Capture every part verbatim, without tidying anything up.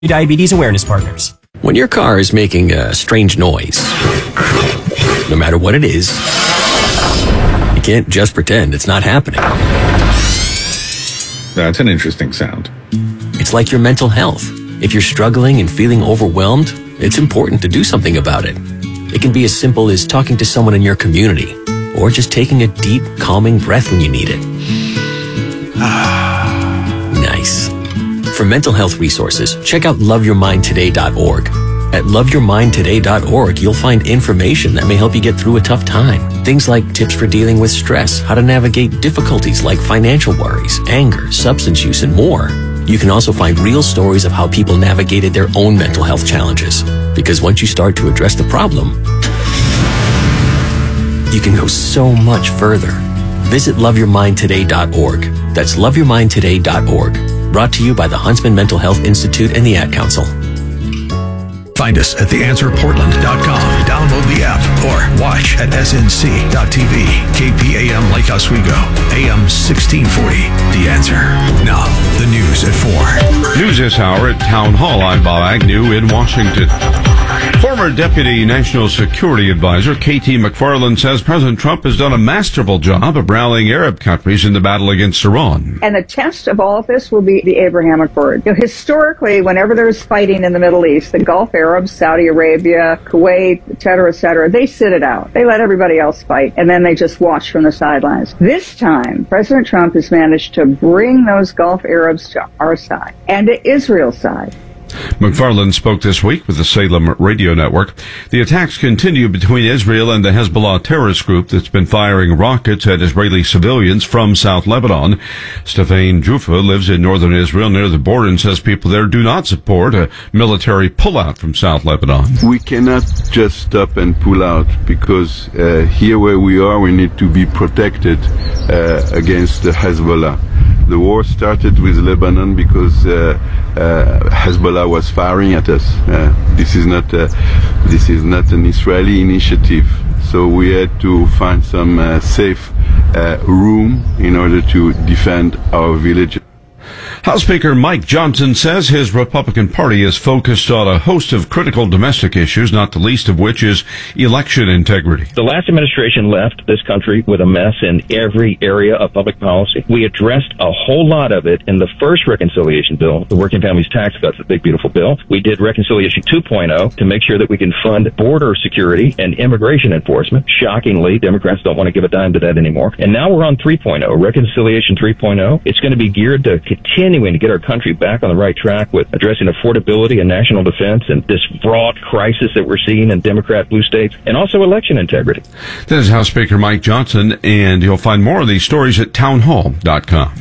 Diabetes Awareness Partners. When your car is making a strange noise, no matter what it is, you can't just pretend it's not happening. That's an interesting sound. It's like your mental health. If you're struggling and feeling overwhelmed, it's important to do something about it. It can be as simple as talking to someone in your community, or just taking a deep, calming breath when you need it. Nice. For mental health resources, check out love your mind today dot org. At love your mind today dot org, you'll find information that may help you get through a tough time. Things like tips for dealing with stress, how to navigate difficulties like financial worries, anger, substance use, and more. You can also find real stories of how people navigated their own mental health challenges. Because once you start to address the problem, you can go so much further. Visit love your mind today dot org. That's love your mind today dot org. Brought to you by the Huntsman Mental Health Institute and the Ad Council. Find us at the answer portland dot com. Download the app or watch at S N C dot T V. K P A M Lake Oswego, A M sixteen forty. The Answer. Now, the news at four. News this hour at Town Hall. I'm Bob Agnew in Washington. Former Deputy National Security Advisor Katie McFarland says President Trump has done a masterful job of rallying Arab countries in the battle against Iran. And the test of all of this will be the Abraham Accord. You know, historically, whenever there's fighting in the Middle East, the Gulf Arabs, Saudi Arabia, Kuwait, et cetera, et cetera, they sit it out. They let everybody else fight, and then they just watch from the sidelines. This time, President Trump has managed to bring those Gulf Arabs to our side and to Israel's side. McFarland spoke this week with the Salem Radio Network. The attacks continue between Israel and the Hezbollah terrorist group that's been firing rockets at Israeli civilians from South Lebanon. Stefan Jufa lives in northern Israel near the border and says people there do not support a military pullout from South Lebanon. We cannot just stop and pull out because uh, here where we are, we need to be protected uh, against the Hezbollah. The war started with Lebanon because uh, uh, Hezbollah was firing at us. Uh, this is not uh, this is not an Israeli initiative. So we had to find some uh, safe uh, room in order to defend our village. House Speaker Mike Johnson says his Republican Party is focused on a host of critical domestic issues, not the least of which is election integrity. The last administration left this country with a mess in every area of public policy. We addressed a whole lot of it in the first reconciliation bill, the Working Families Tax Cuts, the big, beautiful bill. We did Reconciliation two point oh to make sure that we can fund border security and immigration enforcement. Shockingly, Democrats don't want to give a dime to that anymore. And now we're on three point oh, Reconciliation three point oh. It's going to be geared to continue to get our country back on the right track with addressing affordability and national defense and this broad crisis that we're seeing in Democrat blue states, and also election integrity. That is House Speaker Mike Johnson, and you'll find more of these stories at town hall dot com.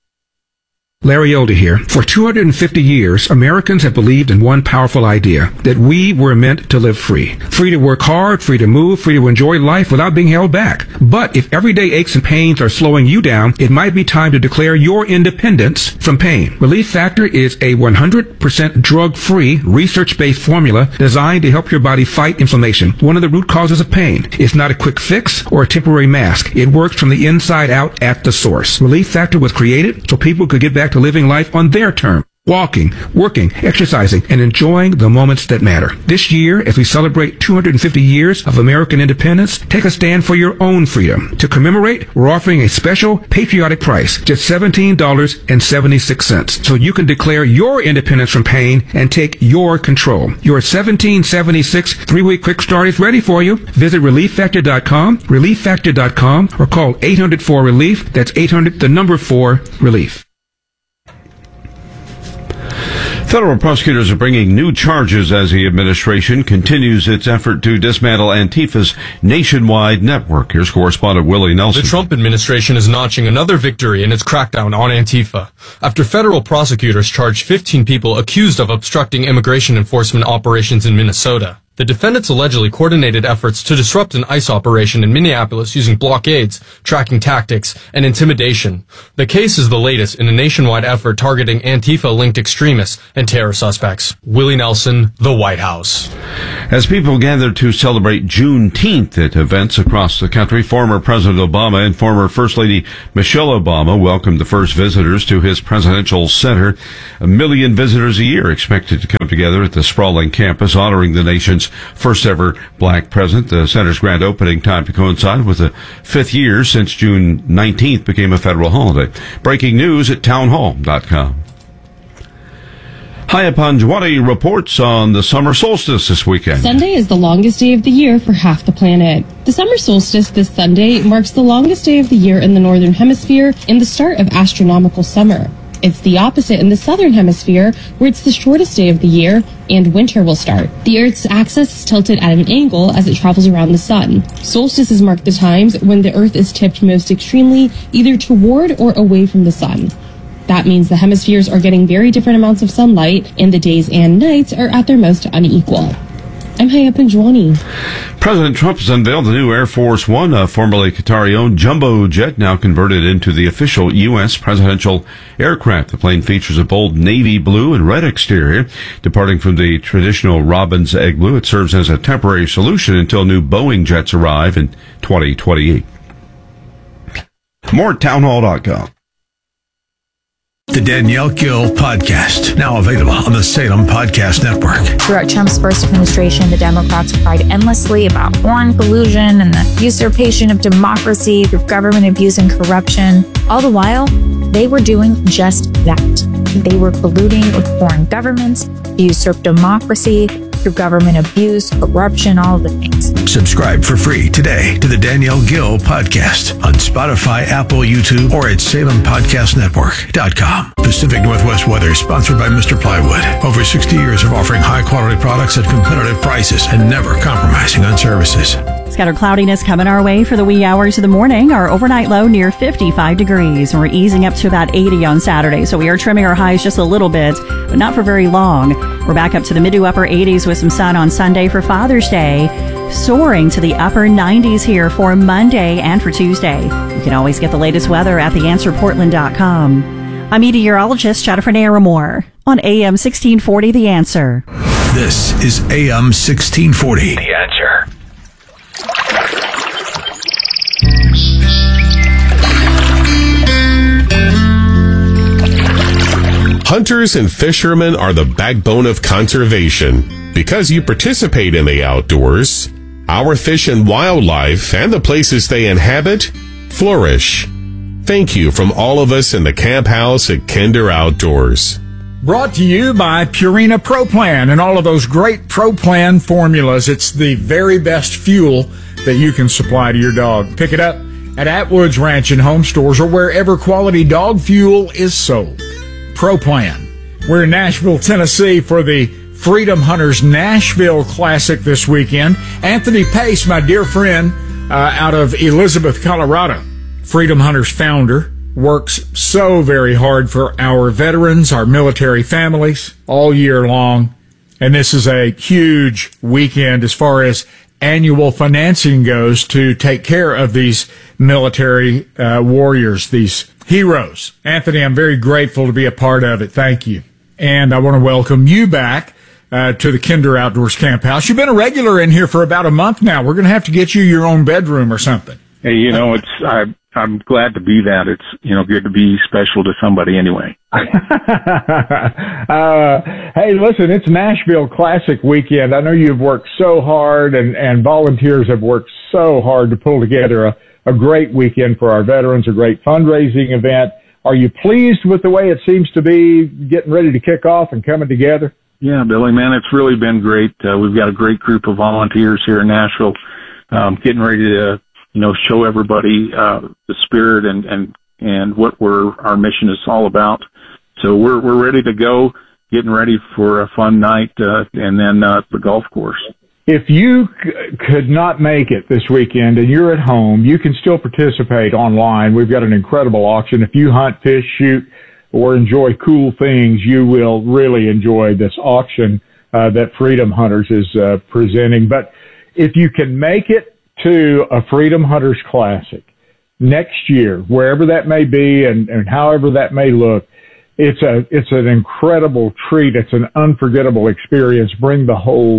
Larry Elder here. For two hundred fifty years, Americans have believed in one powerful idea, that we were meant to live free. Free to work hard, free to move, free to enjoy life without being held back. But if everyday aches and pains are slowing you down, it might be time to declare your independence from pain. Relief Factor is a one hundred percent drug-free, research-based formula designed to help your body fight inflammation, one of the root causes of pain. It's not a quick fix or a temporary mask. It works from the inside out at the source. Relief Factor was created so people could get back to living life on their terms. Walking, working, exercising, and enjoying the moments that matter. This year, as we celebrate two hundred fifty years of American independence, take a stand for your own freedom. To commemorate, we're offering a special patriotic price, just seventeen dollars and seventy-six cents, so you can declare your independence from pain and take your control. Your seventeen seventy-six three-week quick start is ready for you. Visit relief factor dot com, relief factor dot com, or call eight hundred four relief. That's eight hundred, the number four, relief. Federal prosecutors are bringing new charges as the administration continues its effort to dismantle Antifa's nationwide network. Here's correspondent Willie Nelson. The Trump administration is notching another victory in its crackdown on Antifa after federal prosecutors charged fifteen people accused of obstructing immigration enforcement operations in Minnesota. The defendants allegedly coordinated efforts to disrupt an ICE operation in Minneapolis using blockades, tracking tactics, and intimidation. The case is the latest in a nationwide effort targeting Antifa-linked extremists and terror suspects. Willie Nelson, The White House. As people gather to celebrate Juneteenth at events across the country, former President Obama and former First Lady Michelle Obama welcomed the first visitors to his presidential center. A million visitors a year expected to come together at the sprawling campus, honoring the nation's first ever black president. The center's grand opening time to coincide with the fifth year since June nineteenth became a federal holiday. Breaking news at townhall dot com. Haya Panjwani reports on the summer solstice this weekend. Sunday is the longest day of the year for half the planet. The summer solstice this Sunday marks the longest day of the year in the northern hemisphere and the start of astronomical summer. It's the opposite in the southern hemisphere, where it's the shortest day of the year and winter will start. The Earth's axis is tilted at an angle as it travels around the sun. Solstices mark the times when the Earth is tipped most extremely, either toward or away from the sun. That means the hemispheres are getting very different amounts of sunlight, and the days and nights are at their most unequal. I'm Haya Panjwani. President Trump has unveiled the new Air Force One, a formerly Qatari-owned jumbo jet, now converted into the official U S presidential aircraft. The plane features a bold navy blue and red exterior. Departing from the traditional robin's egg blue, it serves as a temporary solution until new Boeing jets arrive in twenty twenty-eight. More at townhall dot com. The Danielle Gill Podcast, now available on the Salem Podcast Network. Throughout Trump's first administration, the Democrats cried endlessly about foreign collusion and the usurpation of democracy through government abuse and corruption. All the while, they were doing just that. They were colluding with foreign governments to usurp democracy through government abuse, corruption, all of the things. Subscribe for free today to the Danielle Gill Podcast on Spotify, Apple, YouTube, or at salem podcast network dot com. Pacific Northwest Weather, sponsored by Mister Plywood. Over sixty years of offering high-quality products at competitive prices and never compromising on services. Scattered cloudiness coming our way for the wee hours of the morning. Our overnight low near fifty-five degrees. We're easing up to about eighty on Saturday, so we are trimming our highs just a little bit, but not for very long. We're back up to the mid to upper eighties with some sun on Sunday for Father's Day, soaring to the upper nineties here for Monday and for Tuesday. You can always get the latest weather at the answer portland dot com. I'm meteorologist Jennifer Naramore on A M sixteen forty The Answer. This is A M sixteen forty The Answer. Hunters and fishermen are the backbone of conservation. Because you participate in the outdoors, our fish and wildlife and the places they inhabit flourish. Thank you from all of us in the camp house at Kinder Outdoors. Brought to you by Purina Pro Plan and all of those great Pro Plan formulas. It's the very best fuel that you can supply to your dog. Pick it up at Atwood's Ranch and Home Stores or wherever quality dog fuel is sold. Pro Plan. We're in Nashville, Tennessee for the Freedom Hunters Nashville Classic this weekend. Anthony Pace, my dear friend, uh, out of Elizabeth, Colorado, Freedom Hunters founder, works so very hard for our veterans, our military families, all year long. And this is a huge weekend as far as annual financing goes to take care of these military uh, warriors, these heroes. Anthony, I'm very grateful to be a part of it. Thank you. And I want to welcome you back uh, to the Kinder Outdoors Camp House. You've been a regular in here for about a month now. We're going to have to get you your own bedroom or something. Hey, you know, it's I, I'm glad to be that. It's, you know, good to be special to somebody anyway. uh, hey, listen, it's Nashville Classic weekend. I know you've worked so hard and, and volunteers have worked so hard to pull together a, a great weekend for our veterans, a great fundraising event. Are you pleased with the way it seems to be getting ready to kick off and coming together? Yeah, Billy, man, it's really been great. Uh, we've got a great group of volunteers here in Nashville, um, getting ready to, you know, show everybody, uh, the spirit and, and, and what we're, our mission is all about. So we're, we're ready to go, getting ready for a fun night, uh, and then, uh, the golf course. If you c- could not make it this weekend and you're at home, you can still participate online. We've got an incredible auction. If you hunt, fish, shoot, or enjoy cool things, you will really enjoy this auction uh, that Freedom Hunters is uh, presenting. But if you can make it to a Freedom Hunters Classic next year, wherever that may be and, and however that may look, it's a it's an incredible treat. It's an unforgettable experience. Bring the whole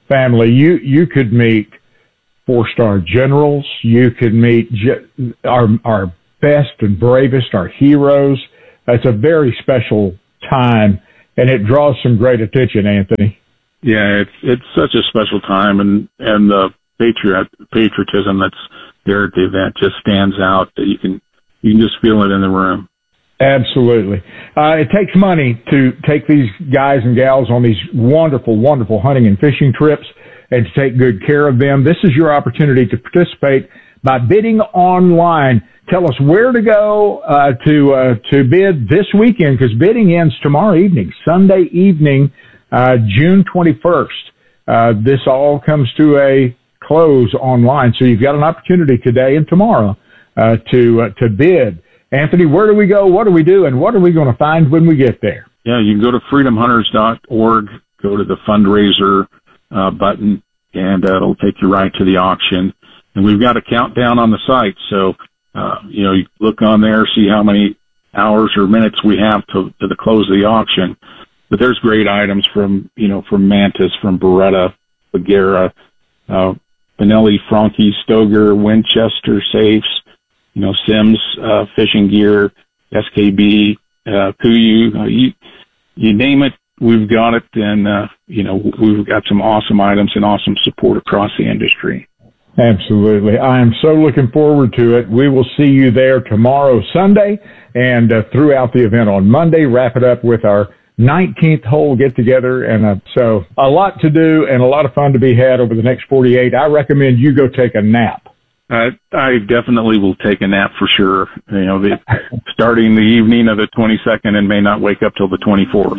family, you, you could meet four-star generals. You could meet ge- our, our best and bravest, our heroes. It's a very special time, and it draws some great attention, Anthony. Yeah, it's it's such a special time, and and the patriot patriotism that's there at the event just stands out. That you can you can just feel it in the room. Absolutely. Uh, it takes money to take these guys and gals on these wonderful, wonderful hunting and fishing trips and to take good care of them. This is your opportunity to participate by bidding online. Tell us where to go uh, to uh, to bid this weekend, because bidding ends tomorrow evening, Sunday evening, uh, June twenty-first. Uh, this all comes to a close online, so you've got an opportunity today and tomorrow uh, to uh, to bid. Anthony, where do we go? What do we do? And what are we going to find when we get there? Yeah, you can go to freedom hunters dot org, go to the fundraiser uh, button, and uh, it'll take you right to the auction. And we've got a countdown on the site, so uh, you know, you look on there, see how many hours or minutes we have to, to the close of the auction. But there's great items from, you know, from Mantis, from Beretta, Bagheera, uh, Benelli, Franke, Stoeger, Winchester safes, you know, Sims, uh, fishing gear, S K B, uh, Kuiu, uh, you, you name it, we've got it. And, uh, you know, we've got some awesome items and awesome support across the industry. Absolutely. I am so looking forward to it. We will see you there tomorrow, Sunday, and uh, throughout the event on Monday. Wrap it up with our nineteenth hole get together. And uh, so a lot to do and a lot of fun to be had over the next forty-eight. I recommend you go take a nap. Uh, I definitely will take a nap for sure. You know, the, starting the evening of the twenty-second and may not wake up till the twenty-fourth.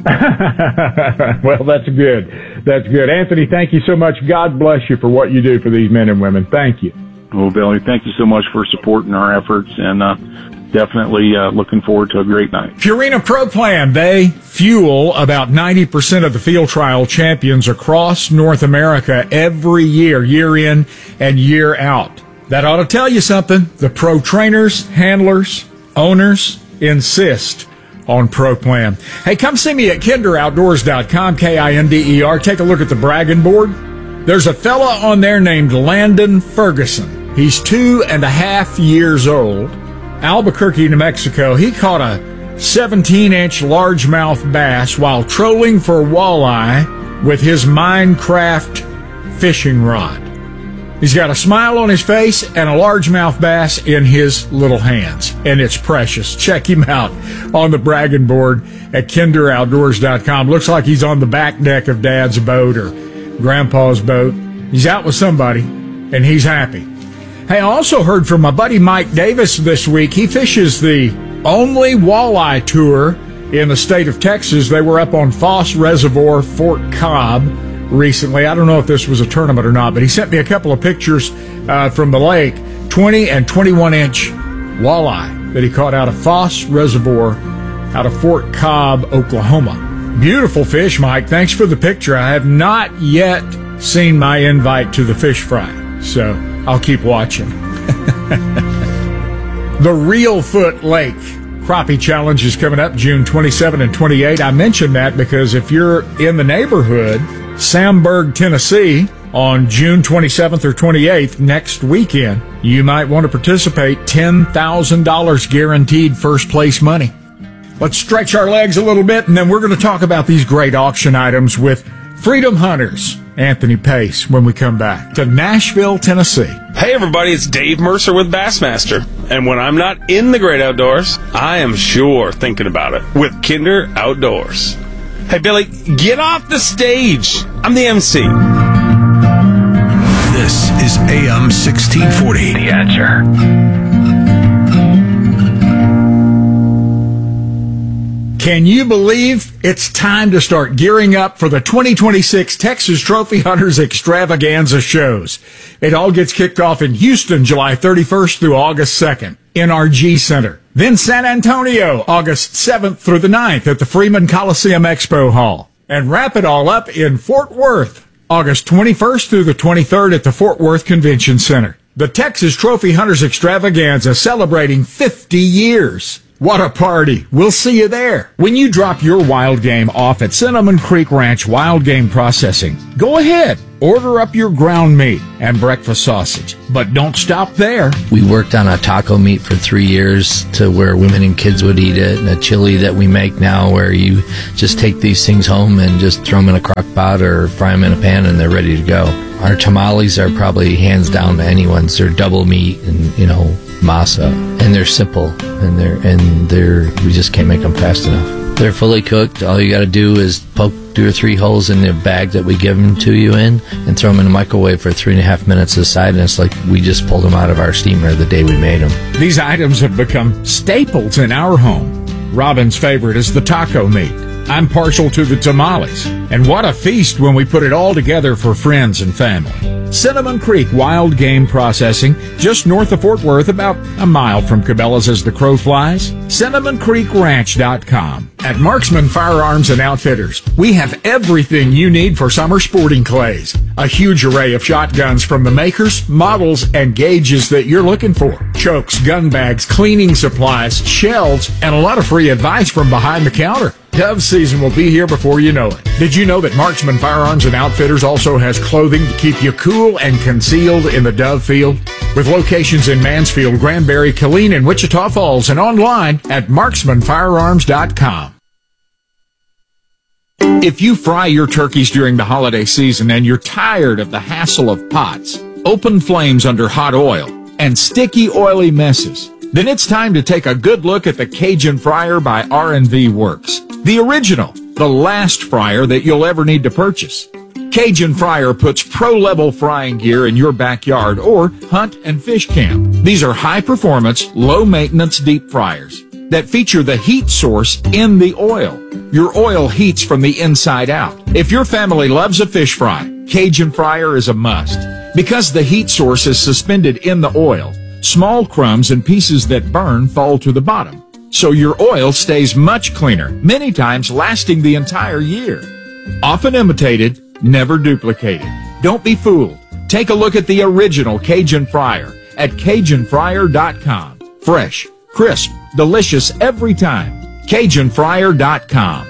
Well, that's good. That's good. Anthony, thank you so much. God bless you for what you do for these men and women. Thank you. Well, Billy, thank you so much for supporting our efforts, and uh, definitely uh, looking forward to a great night. Purina Pro Plan, they fuel about ninety percent of the field trial champions across North America every year, year in and year out. That ought to tell you something. The pro trainers, handlers, owners insist on Pro Plan. Hey, come see me at kinder outdoors dot com, K I N D E R. Take a look at the bragging board. There's a fella on there named Landon Ferguson. He's two and a half years old. Albuquerque, New Mexico. He caught a seventeen-inch largemouth bass while trolling for walleye with his Minecraft fishing rod. He's got a smile on his face and a largemouth bass in his little hands, and it's precious. Check him out on the bragging board at kinder outdoors dot com. Looks like he's on the back deck of Dad's boat or Grandpa's boat. He's out with somebody, and he's happy. Hey, I also heard from my buddy Mike Davis this week. He fishes the only walleye tour in the state of Texas. They were up on Foss Reservoir, Fort Cobb, recently. I don't know if this was a tournament or not, but he sent me a couple of pictures uh, from the lake, twenty and twenty-one inch walleye that he caught out of Foss Reservoir out of Fort Cobb, Oklahoma. Beautiful fish, Mike. Thanks for the picture. I have not yet seen my invite to the fish fry, so I'll keep watching. The Reelfoot Lake Crappie Challenge is coming up June twenty-seventh and twenty-eighth. I mentioned that because if you're in the neighborhood, Samburg, Tennessee, on June twenty-seventh or twenty-eighth, next weekend, you might want to participate. ten thousand dollars guaranteed first place money. Let's stretch our legs a little bit, and then we're going to talk about these great auction items with Freedom Hunters, Anthony Pace, when we come back to Nashville, Tennessee. Hey everybody, it's Dave Mercer with Bassmaster. And when I'm not in the great outdoors, I am sure thinking about it with Kinder Outdoors. Hey Billy, get off the stage. I'm the M C. This is A M sixteen forty. The Answer. Can you believe it's time to start gearing up for the twenty twenty-six Texas Trophy Hunters Extravaganza shows? It all gets kicked off in Houston, July thirty-first through August second, N R G Center. Then San Antonio, August seventh through the ninth at the Freeman Coliseum Expo Hall. And wrap it all up in Fort Worth, August twenty-first through the twenty-third at the Fort Worth Convention Center. The Texas Trophy Hunters Extravaganza celebrating fifty years. What a party. We'll see you there. When you drop your wild game off at Cinnamon Creek Ranch Wild Game Processing, go ahead. Order up your ground meat and breakfast sausage. But don't stop there. We worked on a taco meat for three years to where women and kids would eat it, and a chili that we make now where you just take these things home and just throw them in a crock pot or fry them in a pan and they're ready to go. Our tamales are probably hands down to anyone's. They're double meat and, you know, masa, and they're simple, and they're and they're we just can't make them fast enough. They're fully cooked. All you got to do is poke two or three holes in the bag that we give them to you in, and throw them in the microwave for three and a half minutes aside, and it's like we just pulled them out of our steamer the day we made them. These items have become staples in our home. Robin's favorite is the taco meat. I'm partial to the tamales. And what a feast when we put it all together for friends and family. Cinnamon Creek Wild Game Processing, just north of Fort Worth, about a mile from Cabela's as the crow flies. cinnamon creek ranch dot com. At Marksman Firearms and Outfitters, we have everything you need for summer sporting clays. A huge array of shotguns from the makers, models, and gauges that you're looking for. Chokes, gun bags, cleaning supplies, shells, and a lot of free advice from behind the counter. Dove season will be here before you know it. Did you know that Marksman Firearms and Outfitters also has clothing to keep you cool and concealed in the dove field? With locations in Mansfield, Granbury, Killeen, and Wichita Falls, and online at marksman firearms dot com. If you fry your turkeys during the holiday season and you're tired of the hassle of pots, open flames under hot oil, and sticky, oily messes, then it's time to take a good look at the Cajun Fryer by R and V Works. The original, the last fryer that you'll ever need to purchase. Cajun Fryer puts pro-level frying gear in your backyard or hunt and fish camp. These are high-performance, low-maintenance deep fryers that feature the heat source in the oil. Your oil heats from the inside out. If your family loves a fish fry, Cajun Fryer is a must. Because the heat source is suspended in the oil, small crumbs and pieces that burn fall to the bottom. So your oil stays much cleaner, many times lasting the entire year. Often imitated, never duplicated. Don't be fooled. Take a look at the original Cajun Fryer at cajun fryer dot com. Fresh, crisp, delicious every time. cajun fryer dot com.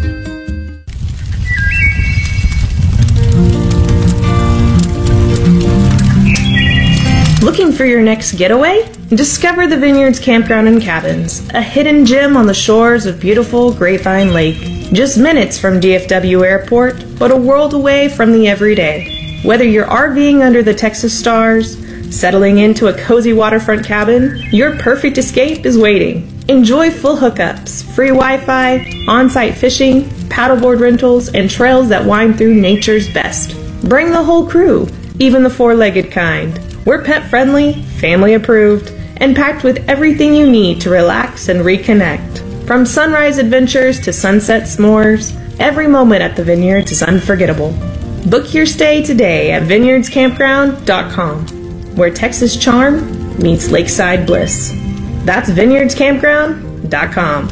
Looking for your next getaway? Discover the Vineyards Campground and Cabins, a hidden gem on the shores of beautiful Grapevine Lake. Just minutes from D F W Airport, but a world away from the everyday. Whether you're RVing under the Texas stars, settling into a cozy waterfront cabin, your perfect escape is waiting. Enjoy full hookups, free Wi-Fi, on-site fishing, paddleboard rentals, and trails that wind through nature's best. Bring the whole crew, even the four-legged kind. We're pet-friendly, family-approved, and packed with everything you need to relax and reconnect. From sunrise adventures to sunset s'mores, every moment at the Vineyards is unforgettable. Book your stay today at vineyards campground dot com, where Texas charm meets lakeside bliss. That's vineyards campground dot com.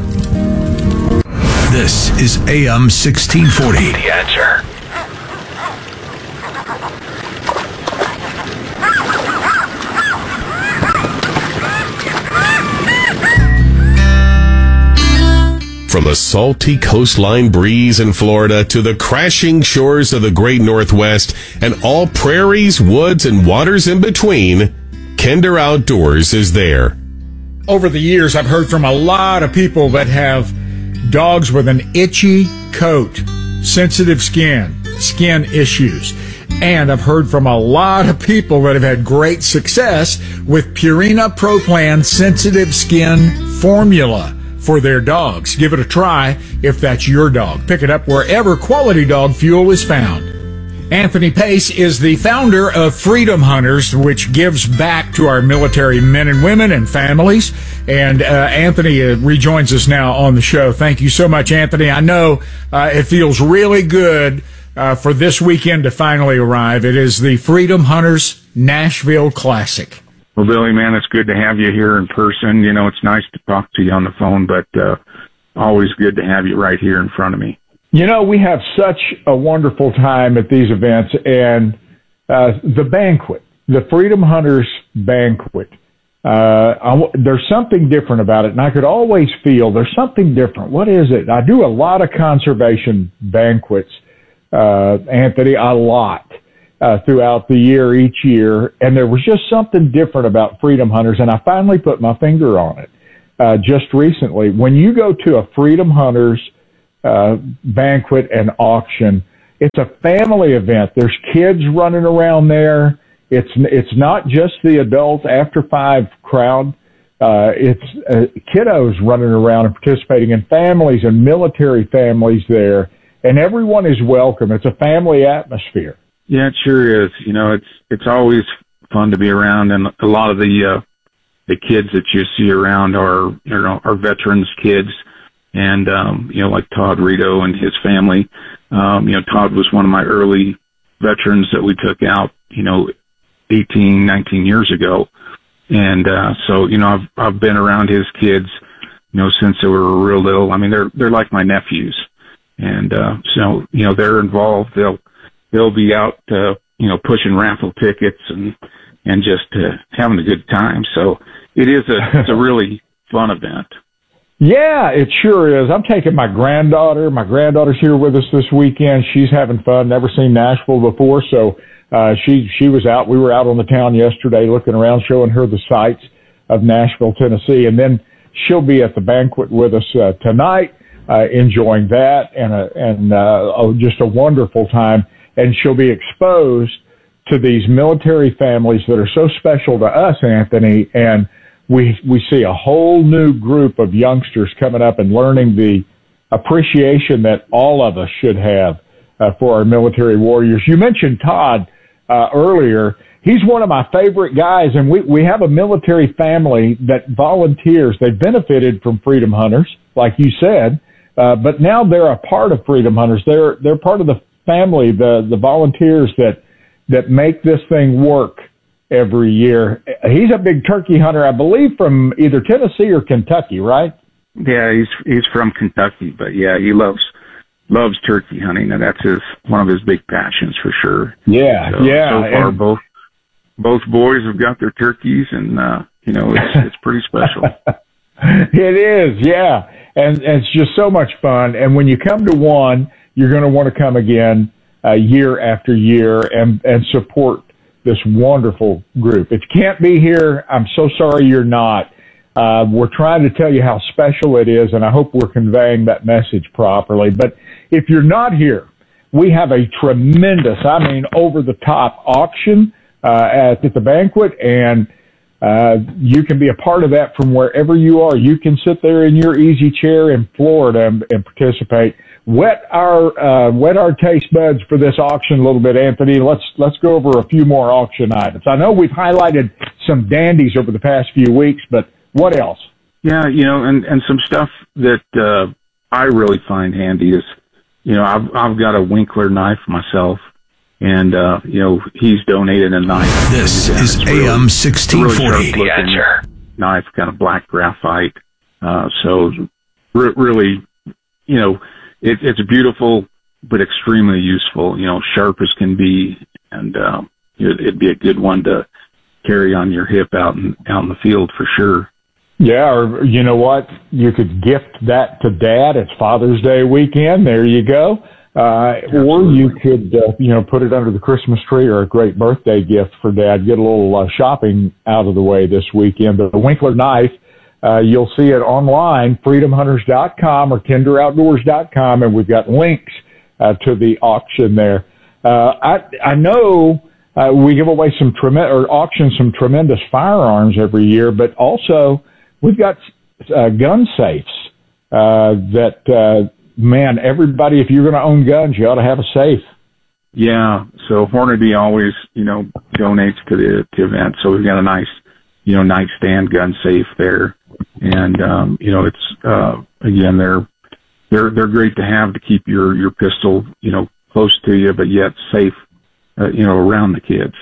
This is A M sixteen forty. The Answer. From the salty coastline breeze in Florida to the crashing shores of the great Northwest and all prairies, woods, and waters in between, Kinder Outdoors is there. Over the years, I've heard from a lot of people that have dogs with an itchy coat, sensitive skin, skin issues. And I've heard from a lot of people that have had great success with Purina Pro Plan Sensitive Skin Formula for their dogs. Give it a try if that's your dog. Pick it up wherever quality dog fuel is found. Anthony Pace is the founder of Freedom Hunters, which gives back to our military men and women and families. And uh, Anthony uh, rejoins us now on the show. Thank you so much, Anthony. I know uh, it feels really good uh, for this weekend to finally arrive. It is the Freedom Hunters Nashville Classic. Well, Billy, man, it's good to have you here in person. You know, it's nice to talk to you on the phone, but uh, always good to have you right here in front of me. You know, we have such a wonderful time at these events, and uh, the banquet, the Freedom Hunters Banquet, Uh, I, there's something different about it, and I could always feel there's something different. What is it? I do a lot of conservation banquets, uh, Anthony, a lot, uh, throughout the year, each year, and there was just something different about Freedom Hunters, and I finally put my finger on it, uh, just recently. When you go to a Freedom Hunters, uh, banquet and auction, it's a family event. There's kids running around there. It's it's not just the adult after five crowd. Uh, it's uh, kiddos running around and participating, and families and military families there, and everyone is welcome. It's a family atmosphere. Yeah, it sure is. You know, it's it's always fun to be around, and a lot of the uh, the kids that you see around are you know are veterans kids, and um, you know like Todd Rito and his family. Um, you know, Todd was one of my early veterans that we took out. You know. eighteen, nineteen years ago. And, uh, so, you know, I've, I've been around his kids, you know, since they were real little. I mean, they're, they're like my nephews. And, uh, so, you know, they're involved. They'll, they'll be out, uh, you know, pushing raffle tickets and, and just, uh, having a good time. So it is a, it's a really fun event. Yeah, it sure is. I'm taking my granddaughter. My granddaughter's here with us this weekend. She's having fun. Never seen Nashville before. So, Uh, she, she was out, we were out on the town yesterday looking around, showing her the sights of Nashville, Tennessee. And then she'll be at the banquet with us, uh, tonight, uh, enjoying that and, uh, and, uh, oh, just a wonderful time. And she'll be exposed to these military families that are so special to us, Anthony. And we, we see a whole new group of youngsters coming up and learning the appreciation that all of us should have, uh, for our military warriors. You mentioned Todd. Uh, earlier, he's one of my favorite guys, and we, we have a military family that volunteers. They've benefited from Freedom Hunters, like you said, uh, but now they're a part of Freedom Hunters. They're they're part of the family, the the volunteers that that make this thing work every year. He's a big turkey hunter, I believe, from either Tennessee or Kentucky, right? Yeah, he's he's from Kentucky, but yeah, he loves. loves turkey hunting, and that's his one of his big passions for sure. Yeah, so, yeah. So far, and, both both boys have got their turkeys, and uh, you know it's it's pretty special. It is, yeah, and, and it's just so much fun. And when you come to one, you're going to want to come again uh, year after year and and support this wonderful group. If you can't be here, I'm so sorry you're not. Uh, we're trying to tell you how special it is, and I hope we're conveying that message properly. But if you're not here, we have a tremendous, I mean, over-the-top auction uh, at, at the banquet, and uh, you can be a part of that from wherever you are. You can sit there in your easy chair in Florida and, and participate. Wet our uh, wet our taste buds for this auction a little bit, Anthony. Let's let's go over a few more auction items. I know we've highlighted some dandies over the past few weeks, but what else? Yeah, you know, and, and some stuff that uh, I really find handy is, you know, I've I've got a Winkler knife myself, and uh, you know, he's donated a knife. This is A M sixteen forty. The answer. Knife, kind of black graphite. Uh, so re- really, you know, it, it's beautiful but extremely useful. You know, sharp as can be, and uh, it, it'd be a good one to carry on your hip out in out in the field for sure. Yeah, or you know what? You could gift that to Dad. It's Father's Day weekend. There you go. Uh, or you could, uh, you know, put it under the Christmas tree, or a great birthday gift for Dad. Get a little uh, shopping out of the way this weekend. But the Winkler knife, uh, you'll see it online, freedom hunters dot com or kinder outdoors dot com, and we've got links uh, to the auction there. Uh, I I know uh, we give away some tremendous, or auction some tremendous firearms every year, but also we've got uh, gun safes uh, that, uh, man, everybody, if you're going to own guns, you ought to have a safe. Yeah, so Hornady always, you know, donates to the, to event. So we've got a nice, you know, nightstand gun safe there. And, um, you know, it's, uh, again, they're, they're, they're great to have to keep your, your pistol, you know, close to you, but yet safe, uh, you know, around the kids.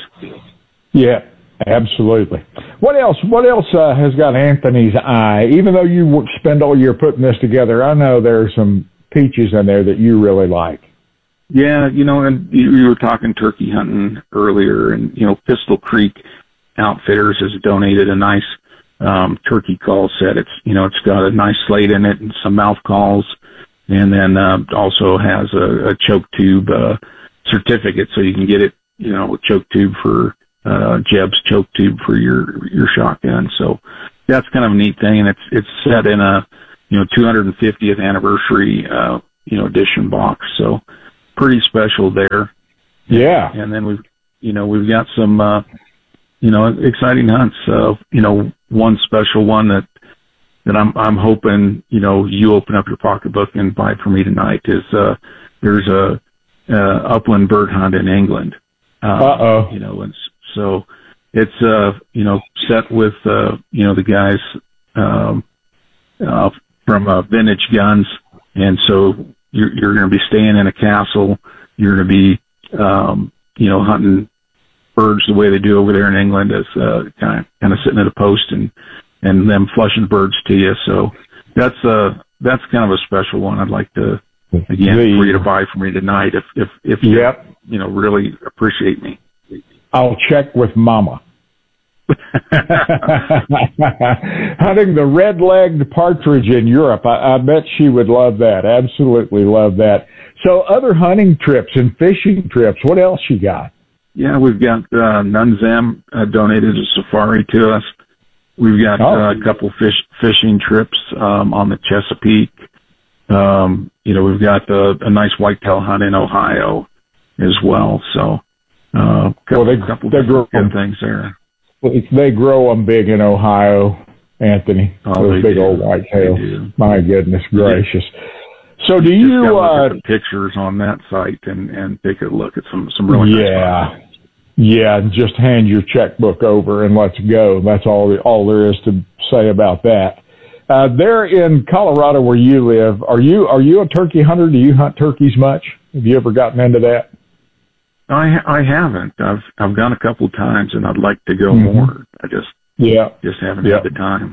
Yeah. Absolutely. What else? What else uh, has got Anthony's eye? Even though you spend all year putting this together, I know there are some peaches in there that you really like. Yeah, you know, and you, you were talking turkey hunting earlier, and you know, Pistol Creek Outfitters has donated a nice um, turkey call set. It's, you know, it's got a nice slate in it and some mouth calls, and then uh, also has a, a choke tube uh, certificate, so you can get it, you know, a choke tube for uh, Jeb's choke tube for your your shotgun. So that's kind of a neat thing, and it's it's set in a, you know, two hundred fiftieth anniversary uh, you know edition box. So pretty special there. Yeah. And then we've you know we've got some uh, you know exciting hunts. Uh, you know, one special one that that I'm I'm hoping you know you open up your pocketbook and buy for me tonight is uh, there's a uh, upland bird hunt in England. Um, uh oh. You know, and so it's uh you know set with uh you know the guys um uh from uh, Vintage Guns, and so you're you're going to be staying in a castle. You're going to be um you know hunting birds the way they do over there in England, as uh kind of kind of sitting at a post and and them flushing birds to you. So that's uh that's kind of a special one. I'd like to again the, for you to buy for me tonight if if if you yep. you know really appreciate me. I'll check with Mama. Hunting the red-legged partridge in Europe. I, I bet she would love that. Absolutely love that. So other hunting trips and fishing trips, what else you got? Yeah, we've got uh, Nunzem uh, donated a safari to us. We've got oh. uh, a couple fish fishing trips um, on the Chesapeake. Um, you know, we've got uh, a nice whitetail hunt in Ohio as well. So uh, couple, well, they, couple they grow good things there. They grow them big in Ohio, Anthony. Oh, those big do. old whitetails. My goodness gracious. So do you just uh look at the pictures on that site and and take a look at some some really nice yeah spots. yeah just hand your checkbook over and let's go. That's all all there is to say about that. Uh there in Colorado where you live, are you are you a turkey hunter? Do you hunt turkeys much? Have you ever gotten into that? I I haven't. I've I've gone a couple times and I'd like to go mm-hmm. more. I just yeah just haven't yep. had the time.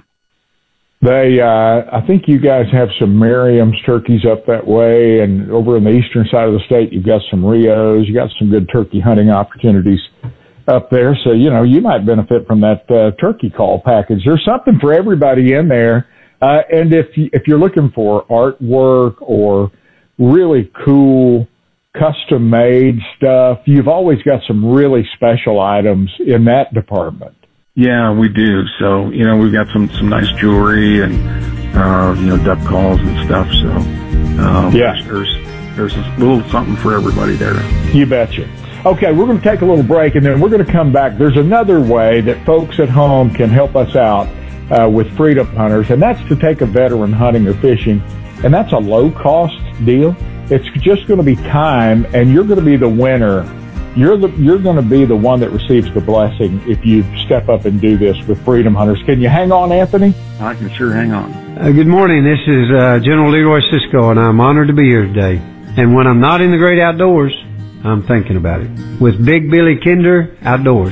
They, uh, I think you guys have some Merriam's turkeys up that way, and over on the eastern side of the state, you've got some Rios. You got some good turkey hunting opportunities up there. So, you know, you might benefit from that uh, turkey call package. There's something for everybody in there. Uh, and if you, if you're looking for artwork or really cool custom-made stuff, you've always got some really special items in that department. Yeah, we do. So, you know, we've got some, some nice jewelry and, uh, you know, duck calls and stuff. So, um, yeah. there's, there's a little something for everybody there. You betcha. Okay, we're going to take a little break and then we're going to come back. There's another way that folks at home can help us out, uh, with Freedom Hunters, and that's to take a veteran hunting or fishing. And that's a low cost deal. It's just going to be time, and you're going to be the winner. You're the, you're going to be the one that receives the blessing if you step up and do this with Freedom Hunters. Can you hang on, Anthony? I can sure hang on. Uh, good morning. This is uh, General Leroy Cisco, and I'm honored to be here today. And when I'm not in the great outdoors, I'm thinking about it. With Big Billy Kinder Outdoors.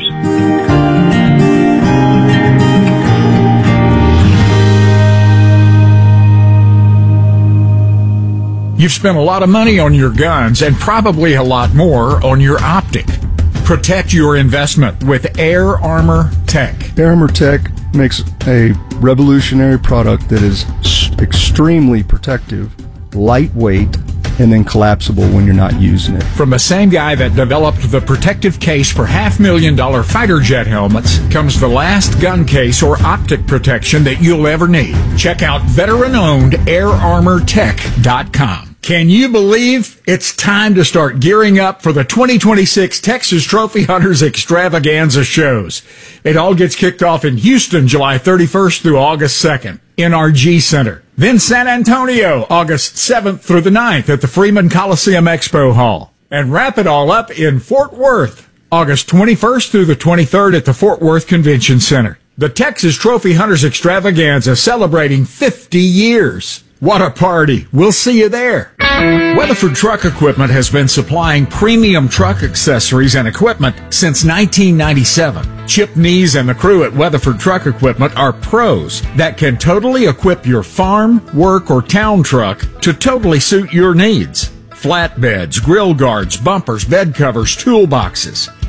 You've spent a lot of money on your guns and probably a lot more on your optic. Protect your investment with Air Armor Tech. Air Armor Tech makes a revolutionary product that is extremely protective, lightweight, and then collapsible when you're not using it. From the same guy that developed the protective case for half million dollar fighter jet helmets comes the last gun case or optic protection that you'll ever need. Check out veteran-owned air armor tech dot com. Can you believe it's time to start gearing up for the twenty twenty-six Texas Trophy Hunters Extravaganza shows? It all gets kicked off in Houston, July thirty-first through August second, N R G Center. Then San Antonio, August seventh through the ninth at the Freeman Coliseum Expo Hall. And wrap it all up in Fort Worth, August twenty-first through the twenty-third at the Fort Worth Convention Center. The Texas Trophy Hunters Extravaganza celebrating fifty years. What a party. We'll see you there. Weatherford Truck Equipment has been supplying premium truck accessories and equipment since nineteen ninety-seven. Chip Nees and the crew at Weatherford Truck Equipment are pros that can totally equip your farm, work, or town truck to totally suit your needs. Flatbeds, grill guards, bumpers, bed covers, toolboxes,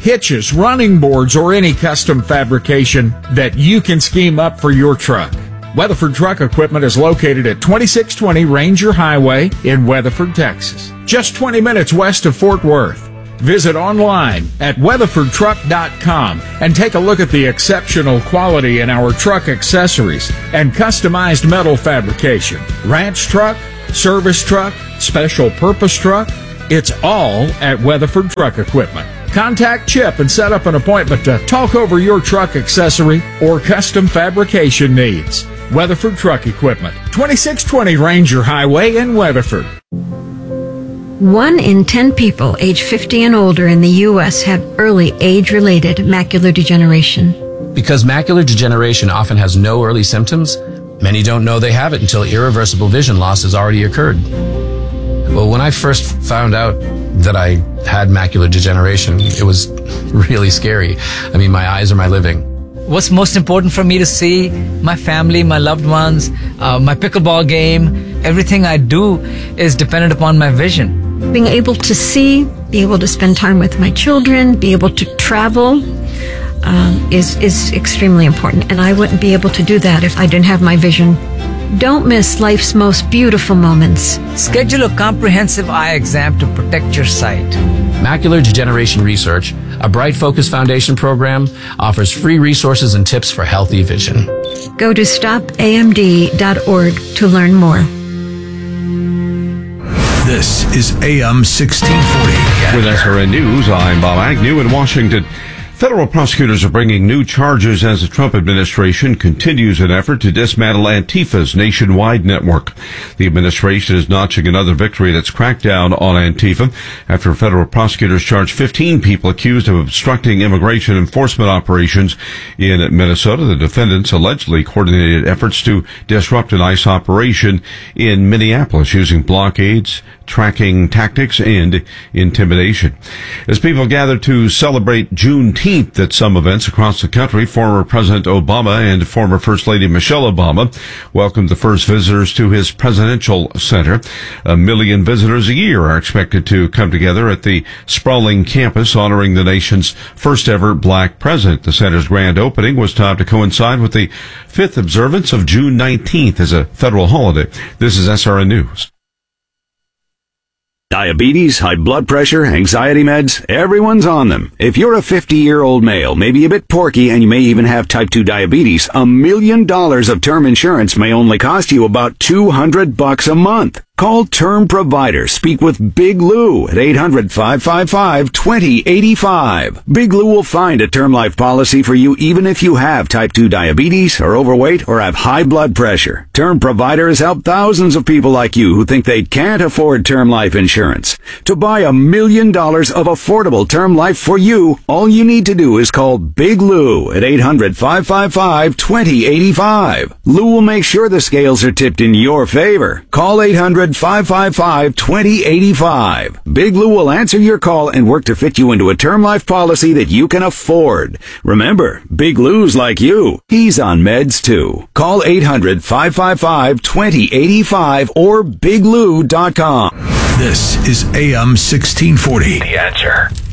hitches, running boards, or any custom fabrication that you can scheme up for your truck. Weatherford Truck Equipment is located at twenty-six twenty Ranger Highway in Weatherford, Texas, just twenty minutes west of Fort Worth. Visit online at weatherford truck dot com and take a look at the exceptional quality in our truck accessories and customized metal fabrication. Ranch truck, service truck, special purpose truck, it's all at Weatherford Truck Equipment. Contact Chip and set up an appointment to talk over your truck accessory or custom fabrication needs. Weatherford Truck Equipment, twenty-six twenty Ranger Highway in Weatherford. One in ten people age fifty and older in the U S have early age-related macular degeneration. Because macular degeneration often has no early symptoms, many don't know they have it until irreversible vision loss has already occurred. Well, when I first found out that I had macular degeneration, it was really scary. I mean, my eyes are my living. What's most important for me to see my family, my loved ones, uh, my pickleball game, everything I do is dependent upon my vision. Being able to see, be able to spend time with my children, be able to travel um, is, is extremely important. And I wouldn't be able to do that if I didn't have my vision. Don't miss life's most beautiful moments. Schedule a comprehensive eye exam to protect your sight. Macular Degeneration Research, a Bright Focus Foundation program, offers free resources and tips for healthy vision. Go to stop A M D dot org to learn more. This is A M sixteen forty. With S R N News, I'm Bob Agnew in Washington. Federal prosecutors are bringing new charges as the Trump administration continues an effort to dismantle Antifa's nationwide network. The administration is notching another victory that's cracked down on Antifa after federal prosecutors charged fifteen people accused of obstructing immigration enforcement operations in Minnesota. The defendants allegedly coordinated efforts to disrupt an ICE operation in Minneapolis using blockades, tracking tactics, and intimidation. As people gather to celebrate Juneteenth at some events across the country, former President Obama and former First Lady Michelle Obama welcomed the first visitors to his presidential center. A million visitors a year are expected to come together at the sprawling campus honoring the nation's first ever black president. The center's grand opening was timed to coincide with the fifth observance of June nineteenth as a federal holiday. This is S R N News. Diabetes, high blood pressure, anxiety meds, everyone's on them. If you're a fifty-year-old male, maybe a bit porky, and you may even have type two diabetes, a million dollars of term insurance may only cost you about two hundred bucks a month. Call Term Provider. Speak with Big Lou at eight hundred, five five five, two zero eight five. Big Lou will find a term life policy for you even if you have type two diabetes, are overweight, or have high blood pressure. Term Provider has helped thousands of people like you who think they can't afford term life insurance. To buy a million dollars of affordable term life for you, all you need to do is call Big Lou at eight hundred, five five five, two zero eight five. Lou will make sure the scales are tipped in your favor. Call eight hundred, five five five, two zero eight five. Big Lou will answer your call and work to fit you into a term life policy that you can afford. Remember, Big Lou's like you. He's on meds too. Call eight hundred, five five five, two zero eight five or big lou dot com. This is A M sixteen forty. The Answer.